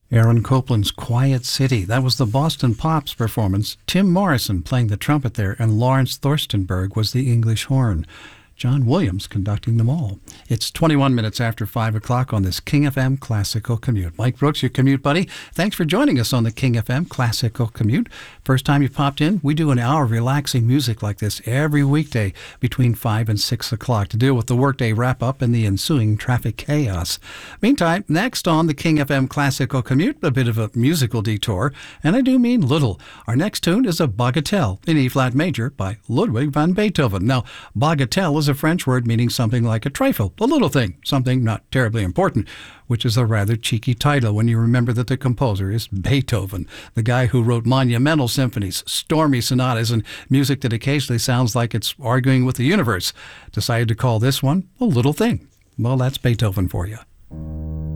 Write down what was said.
Aaron Copland's Quiet City. That was the Boston Pops performance. Tim Morrison playing the trumpet there, and Lawrence Thorstenberg was the English horn. John Williams conducting them all. It's 21 minutes after 5 o'clock on this King FM Classical Commute. Mike Brooks, your commute buddy. Thanks for joining us on the King FM Classical Commute. First time you popped in, we do an hour of relaxing music like this every weekday between 5 and 6 o'clock to deal with the workday wrap-up and the ensuing traffic chaos. Meantime, next on the King FM Classical Commute, a bit of a musical detour, and I do mean little. Our next tune is a bagatelle in E-flat major by Ludwig van Beethoven. Now, bagatelle is a French word meaning something like a trifle, a little thing, something not terribly important, which is a rather cheeky title when you remember that the composer is Beethoven, the guy who wrote monumental symphonies, stormy sonatas, and music that occasionally sounds like it's arguing with the universe. Decided to call this one a little thing. Well, that's Beethoven for you.